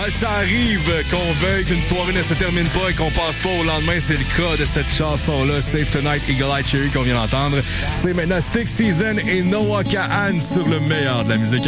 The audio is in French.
ça arrive qu'on veuille qu'une soirée ne se termine pas et qu'on passe pas au lendemain. C'est le cas de cette chanson-là, Save Tonight, Eagle Eye Cherry, qu'on vient d'entendre. C'est maintenant Stick Season et Noah Kahan sur le meilleur de la musique